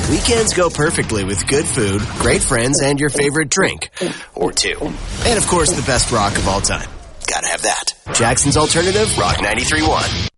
Weekends go perfectly with good food, great friends, and your favorite drink. Or two. And, of course, the best rock of all time. Gotta have that. Jackson's Alternative, Rock 93.1.